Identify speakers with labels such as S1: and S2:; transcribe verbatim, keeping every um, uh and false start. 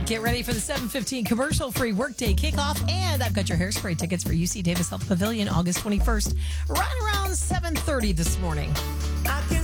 S1: Get ready for the seven fifteen commercial-free workday kickoff, and I've got your Hairspray tickets for U C Davis Health Pavilion August twenty-first, right around seven thirty this morning.